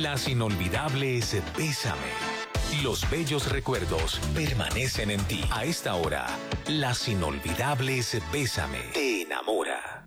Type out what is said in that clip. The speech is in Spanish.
Las inolvidables Bésame. Los bellos recuerdos permanecen en ti. A esta hora, Las inolvidables Bésame te enamora.